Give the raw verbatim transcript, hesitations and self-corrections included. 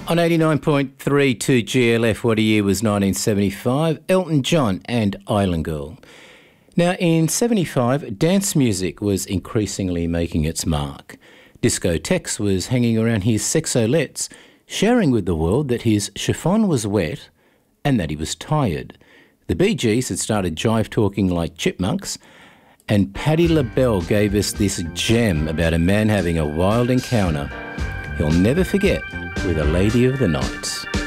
On eighty-nine point three two G L F, what a year was nineteen seventy-five, Elton John and Island Girl. Now, in seventy-five, dance music was increasingly making its mark. Disco Tex was hanging around his sexolettes, sharing with the world that his chiffon was wet and that he was tired. The Bee Gees had started jive-talking like chipmunks, and Patti LaBelle gave us this gem about a man having a wild encounter he'll never forget with a lady of the night.